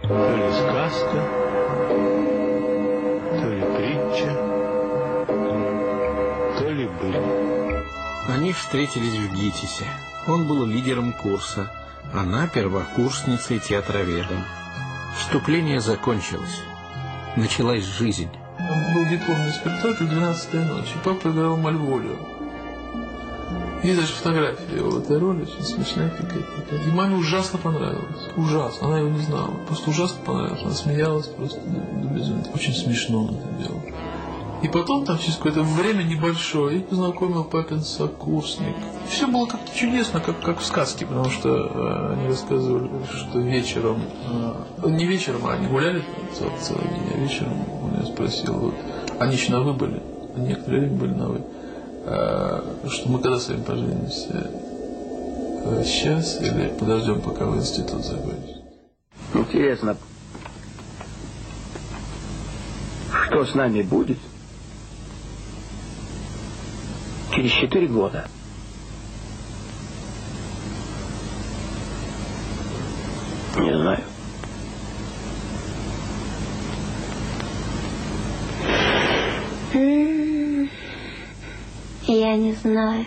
То ли сказка, то ли притча, то ли быль. Они встретились в ГИТИСе. Он был лидером курса, она первокурсницей театроведом. Вступление закончилось. Началась жизнь. Был дипломный спектакль «12-я ночь», и папа играл Мальволио. Есть даже фотография его в этой роли, очень смешная какая-то. И маме ужасно понравилось. Ужасно. Она его не знала. Просто ужасно понравилось. Она смеялась просто до безумия. Очень смешно он это делал. И потом, там, через какое-то время небольшое, я познакомил папин сокурсник. Все было как-то чудесно, как в сказке, потому что они рассказывали, что вечером, не вечером, а они гуляли целый день, а вечером он меня спросил, вот, они еще на «вы» были, некоторое время были на «вы», что мы когда с вами поженимся, сейчас или подождем, пока вы институт закончите. Интересно, что с нами будет через 4 года? Не знаю. Я не знаю.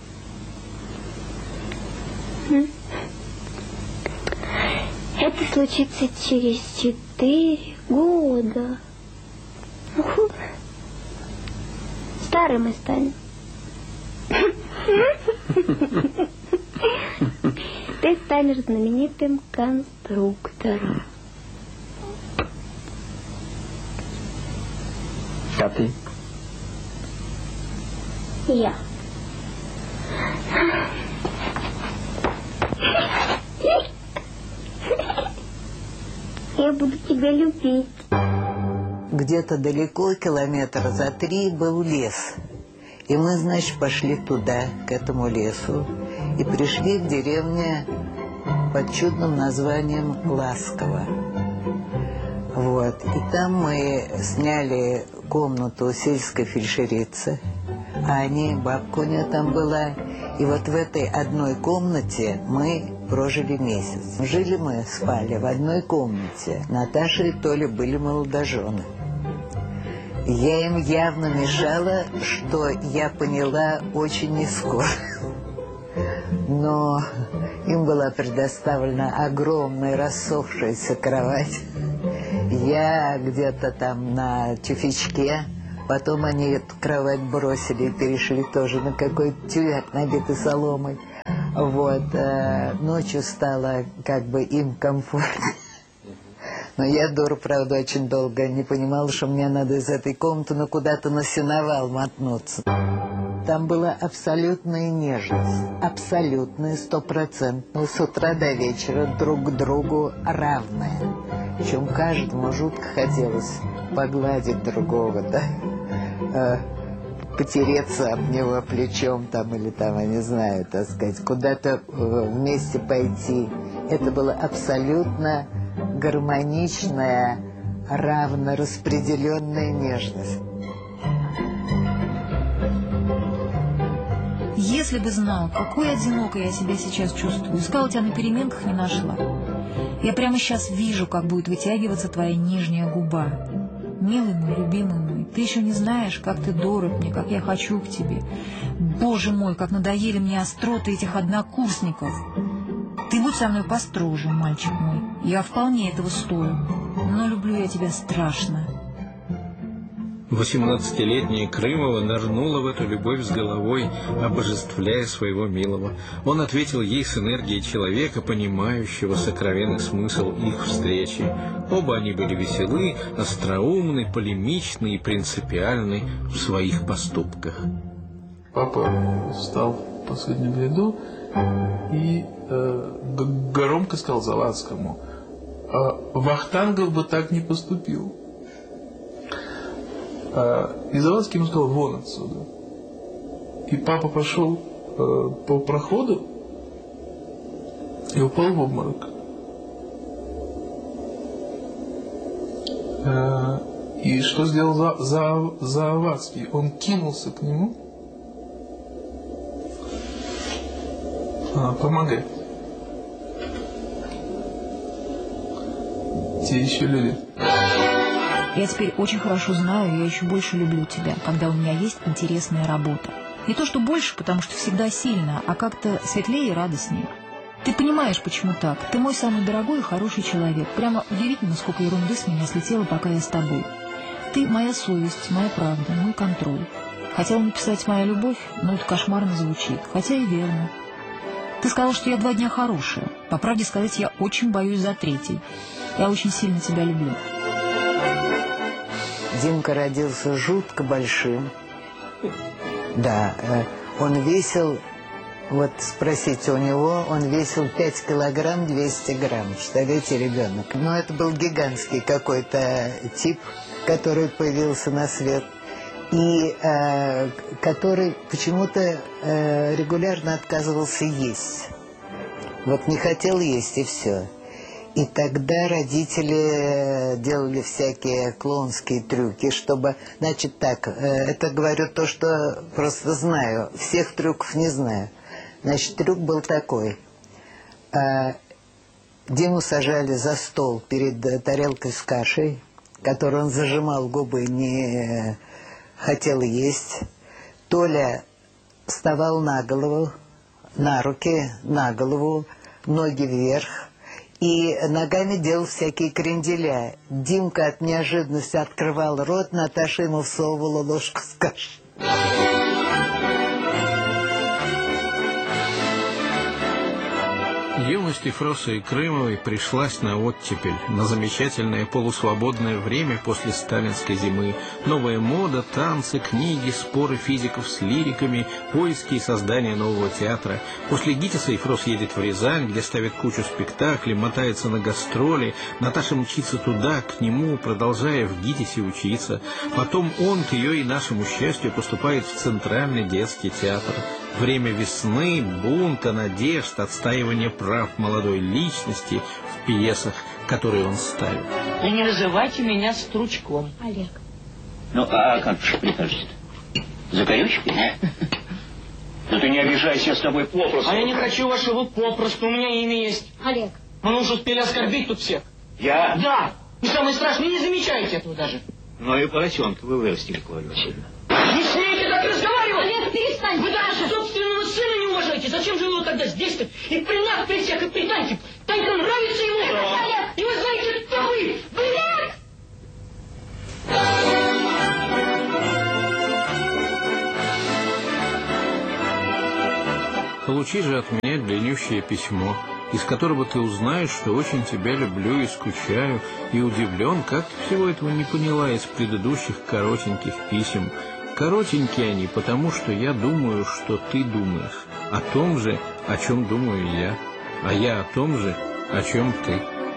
Это случится через 4 года. Старым мы станем. Ты станешь знаменитым конструктором. А ты? Я. Я буду тебя любить. Где-то далеко, километра за 3, был лес. И мы, значит, пошли туда, к этому лесу. И пришли в деревню под чудным названием Ласково. Вот. И там мы сняли комнату у сельской фельдшерицы. А бабка у нее там была. И вот в этой одной комнате мы прожили месяц. Жили мы, спали в одной комнате. Наташа и Толя были молодожены. Я им явно мешала, что я поняла очень нескоро. Но им была предоставлена огромная рассохшаяся кровать. Я где-то там на тюфячке. Потом они эту кровать бросили и перешли тоже на какой-то тюфяк, набитый соломой. Вот. Ночью стало как бы им комфортно. Но я, дура, правда, очень долго не понимала, что мне надо из этой комнаты куда-то на сеновал мотнуться. Там была абсолютная нежность, абсолютная, 100%, с утра до вечера друг к другу равная. Причем каждому жутко хотелось погладить другого, да, потереться об него плечом там или там, я не знаю, так сказать, куда-то вместе пойти. Это было абсолютно гармоничная, равно распределенная нежность. Если бы знал, какой одинокой я себя сейчас чувствую, искала тебя на переменках, не нашла. Я прямо сейчас вижу, как будет вытягиваться твоя нижняя губа. Милый мой, любимый мой, ты еще не знаешь, как ты дорог мне, как я хочу к тебе. Боже мой, как надоели мне остроты этих однокурсников. Ты будь со мной построже, мальчик мой. Я вполне этого стою. Но люблю я тебя страшно. 18-летняя Крымова нырнула в эту любовь с головой, обожествляя своего милого. Он ответил ей с энергией человека, понимающего сокровенный смысл их встречи. Оба они были веселы, остроумны, полемичны и принципиальны в своих поступках. Папа встал в последнем ряду и громко сказал Завадскому: «Вахтангов бы так не поступил». И Завадский ему сказал: «Вон отсюда». И папа пошел по проходу и упал в обморок. И что сделал Завадский? Он кинулся к нему помогать. детей еще любит. Я теперь очень хорошо знаю, я еще больше люблю тебя, когда у меня есть интересная работа. Не то, что больше, потому что всегда сильно, а как-то светлее и радостнее. Ты понимаешь, почему так. Ты мой самый дорогой и хороший человек. Прямо удивительно, сколько ерунды с меня слетело, пока я с тобой. Ты моя совесть, моя правда, мой контроль. Хотела написать «моя любовь», но это кошмарно звучит, хотя и верно. Ты сказал, что я 2 дня хорошая. По правде сказать, я очень боюсь за 3-й. Я очень сильно тебя люблю. Димка родился жутко большим. Да, он весил, вот спросите у него, он весил 5 килограмм 200 грамм. Представляете, ребенок. Но это был гигантский какой-то тип, который появился на свет. И который почему-то регулярно отказывался есть. Вот не хотел есть, и все. И тогда родители делали всякие клоунские трюки, чтобы... Значит так, это говорю то, что просто знаю. Всех трюков не знаю. Значит, трюк был такой. Диму сажали за стол перед тарелкой с кашей, которую он зажимал губы, не хотел есть. Толя вставал на голову, на руки, на голову, ноги вверх. И ногами делал всякие кренделя. Димка от неожиданности открывал рот, Наташа ему всовывала ложку с кашей. Юность Ефросовой Крымовой пришлась на оттепель, на замечательное полусвободное время после сталинской зимы. Новая мода, танцы, книги, споры физиков с лириками, поиски и создание нового театра. После ГИТИСа Ефрос едет в Рязань, где ставит кучу спектаклей, мотается на гастроли. Наташа мчится туда, к нему, продолжая в ГИТИСе учиться. Потом он, к ее и нашему счастью, поступает в Центральный детский театр. Время весны, бунта, надежд, отстаивания прав молодой личности в пьесах, которые он ставит. И не называйте меня Стручком. Олег. Ну, а как же прикажете? За корючкой? Ну ты не обижайся, я с тобой попросту. А я не хочу вашего попросту, у меня имя есть. Олег. Мы уже успели оскорбить тут всех. Я? Да. И самое страшное, не замечаете этого даже. Ну и поросенка вы вырастили, Клавдия Васильевна. Не смейте так разговаривать! Олег, перестань! Вы даже собственного сына не уважаете! Зачем же вы его тогда здесь-то? И при нас, при всех, и при Таньке! Танька нравится ему! Олег! И вы знаете, кто вы! Олег! Получи же от меня длиннющее письмо, из которого ты узнаешь, что очень тебя люблю и скучаю, и удивлен, как ты всего этого не поняла из предыдущих коротеньких писем. Коротенькие они, потому что я думаю, что ты думаешь, о том же, о чем думаю я, а я о том же, о чем ты.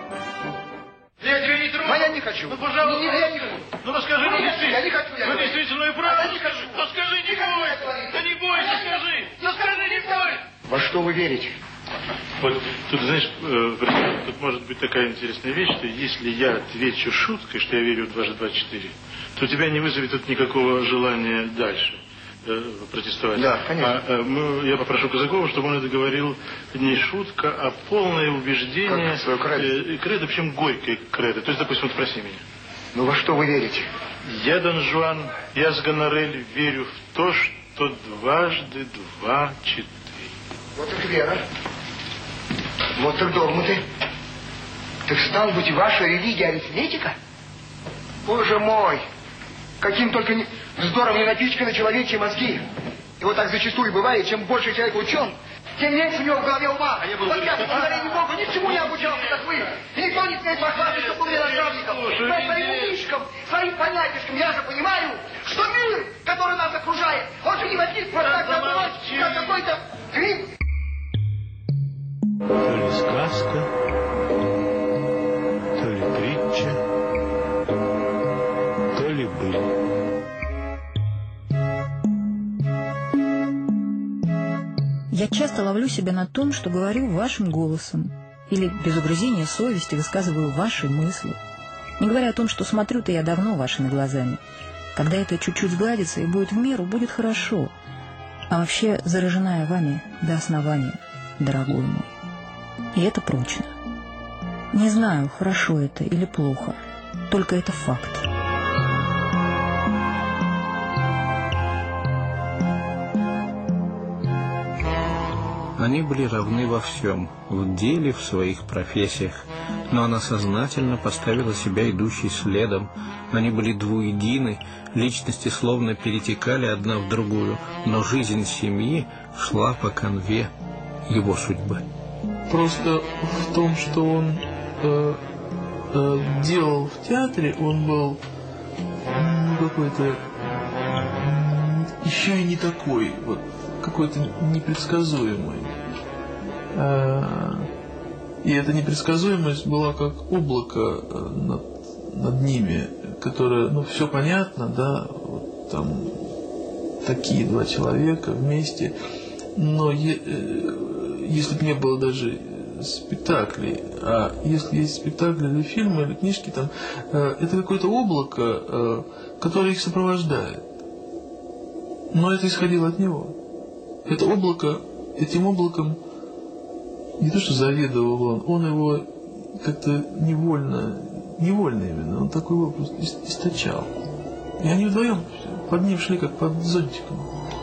Я тебя не трогаю. А я не хочу. Ну, пожалуйста. Я не хочу. Ну, расскажи мне действительно. Я не хочу. Ну, действительно, и правда. Я не хочу. Ну, скажи, не бойся. Да не бойся, скажи. Ну, скажи, не бойся. Во что вы верите? Вот тут, знаешь, тут может быть такая интересная вещь, что если я отвечу шуткой, что я верю в 2 × 2 = 4, то у тебя не вызовет тут никакого желания дальше протестовать. Да, конечно. Я попрошу Казакова, чтобы он это говорил не шутка, а полное убеждение. Как свое кредо? Кредо, причем горькое кредо. То есть, допустим, вот спроси меня. Ну, во что вы верите? Я, Дон Жуан, я с Гонорель верю в то, что 2 × 2 = 4. Вот это вера. Вот так догматы. Так стал быть, ваша религия арифметика? Боже мой! Каким только вздором не напичканы человечьи мозги. И вот так зачастую бывает, чем больше человек учен, тем меньше у него в голове ума. Вот я, благодаря Богу, ничему не обучался, как вы. И никто не смеет похвастаться, что был мне наставником. Своим умишкам, своим понятишкам я же понимаю, что мир, который нас окружает, он же не возник просто так на ночь, как какой-то гриб. То ли сказка, то ли притча, то ли быль. Я часто ловлю себя на том, что говорю вашим голосом, или без угрызения совести высказываю ваши мысли. Не говоря о том, что смотрю-то я давно вашими глазами. Когда это чуть-чуть сгладится и будет в меру, будет хорошо. А вообще заражена я вами до основания, дорогой мой. И это прочно. Не знаю, хорошо это или плохо, только это факт. Они были равны во всем, в деле, в своих профессиях, но она сознательно поставила себя идущей следом. Они были двуедины, личности словно перетекали одна в другую, но жизнь семьи шла по канве его судьбы. Просто в том, что он делал в театре, он был какой-то еще и не такой, вот какой-то непредсказуемый. И эта непредсказуемость была как облако над ними, которое, ну, все понятно, да, вот там такие два человека вместе, но если бы не было даже спектаклей, а если есть спектакли или фильмы, или книжки, там, это какое-то облако, которое их сопровождает. Но это исходило от него. Это облако, этим облаком не то что заведовал он его как-то невольно именно, он такой его просто источал. И они вдвоем под ним шли, как под зонтиком.